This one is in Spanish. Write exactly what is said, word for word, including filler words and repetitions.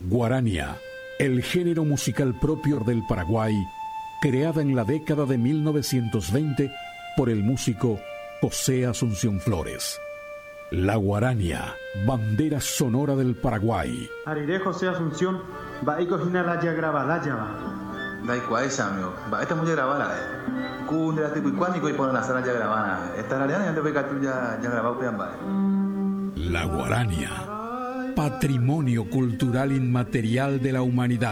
Guarania, el género musical propio del Paraguay, creada en la década de mil novecientos veinte por el músico José Asunción Flores. La guarania, bandera sonora del Paraguay. Ariré José Asunción, va y cocina la ya grabada ya va. Dai cuál amigo, va esta muy grabada eh. Cundra tipo y cuánico y ponen la sala ya grabada. Esta área ya te ve que tú ya ya grabado pean va. La guarania, patrimonio cultural inmaterial de la humanidad.